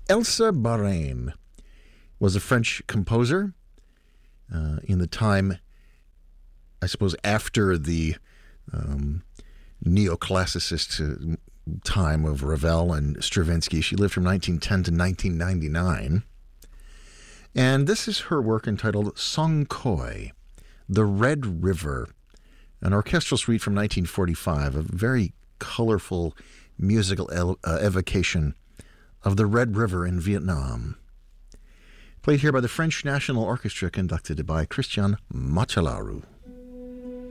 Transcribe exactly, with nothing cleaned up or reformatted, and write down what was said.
Elsa Barain was a French composer uh, in the time, I suppose, after the um, neoclassicist uh, time of Ravel and Stravinsky. She lived from nineteen ten to nineteen ninety-nine. And this is her work entitled Song Khoi, The Red River, an orchestral suite from nineteen forty-five, a very colorful musical el- uh, evocation of the Red River in Vietnam. Played here by the French National Orchestra, conducted by Christian Machalaru.